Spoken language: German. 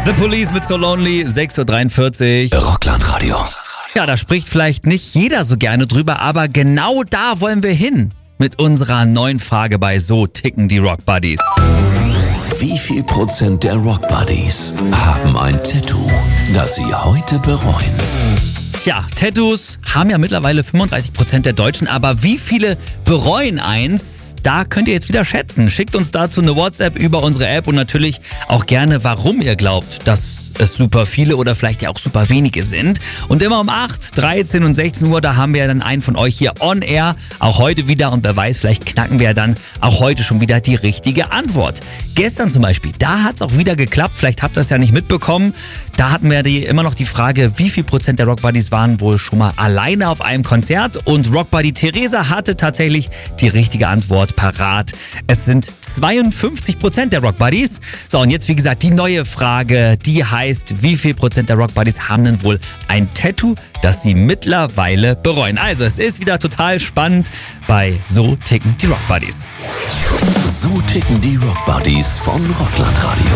The Police mit So Lonely, 6.43 Uhr. Rockland-Radio. Ja, da spricht vielleicht nicht jeder so gerne drüber, aber genau da wollen wir hin mit unserer neuen Frage bei So ticken die Rock Buddies. Wie viel Prozent der Rock Buddies haben ein Tattoo, das sie heute bereuen? Tja, Tattoos haben ja mittlerweile 35% der Deutschen, aber wie viele bereuen eins? Da könnt ihr jetzt wieder schätzen. Schickt uns dazu eine WhatsApp über unsere App und natürlich auch gerne, warum ihr glaubt, dass es super viele oder vielleicht ja auch super wenige sind. Und immer um 8, 13 und 16 Uhr, da haben wir ja dann einen von euch hier on air, auch heute wieder. Und wer weiß, vielleicht knacken wir ja dann auch heute schon wieder die richtige Antwort. Gestern zum Beispiel, da hat es auch wieder geklappt. Vielleicht habt ihr es ja nicht mitbekommen. Da hatten wir immer noch die Frage, wie viel Prozent der Rock Buddies waren wohl schon mal alleine auf einem Konzert. Und Rock Buddy Theresa hatte tatsächlich die richtige Antwort parat. Es sind 52% der Rock Buddies. So, und jetzt wie gesagt die neue Frage, die heißt, wie viel Prozent der Rock Buddies haben denn wohl ein Tattoo, das sie mittlerweile bereuen? Also es ist wieder total spannend bei So ticken die Rock Buddies. So ticken die Rock Buddies von Rockland Radio.